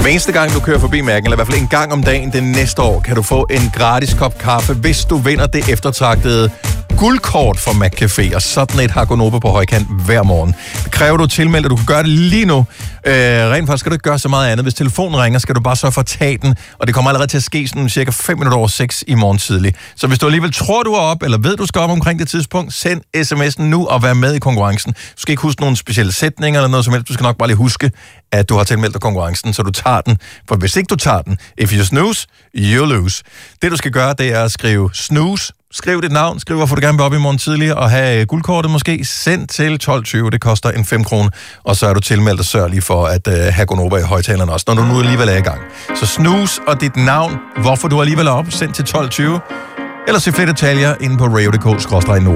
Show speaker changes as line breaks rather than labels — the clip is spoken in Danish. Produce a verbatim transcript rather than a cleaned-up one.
Hver eneste gang, du kører forbi Mærken, eller i hvert fald en gang om dagen det næste år, kan du få en gratis kop kaffe, hvis du vinder det eftertragtede guldkort fra McCafé, og sådan et har Gonova på højkant hver morgen. Det kræver du tilmeldt, og du kan gøre det lige nu. Øh, rent faktisk skal du ikke gøre så meget andet. Hvis telefonen ringer, skal du bare sørge for at tage den, og det kommer allerede til at ske sådan cirka fem minutter over seks i morgen tidlig. Så hvis du alligevel tror, du er op, eller ved, du skal op omkring det tidspunkt, send sms'en nu og vær med i konkurrencen. Du skal ikke huske nogle specielle sætninger eller noget som helst. Du skal nok bare lige huske, at du har tilmeldt dig konkurrencen, så du tager den. For hvis ikke du tager den, if you snooze, you lose. Det du skal gøre, det er at skrive snooze. Skriv dit navn, skriv hvorfor du gerne vil op i morgen tidlig og have guldkortet måske. Send til tolv tyve, det koster en fem kroner, og så er du tilmeldt og sørg lige for at uh, have Gonova i højtalerne også, når du nu alligevel er i gang. Så snooze og dit navn, hvorfor du alligevel er op, send til tolv tyve. Eller se flere detaljer inde på radio punktum d k skråstreg nord.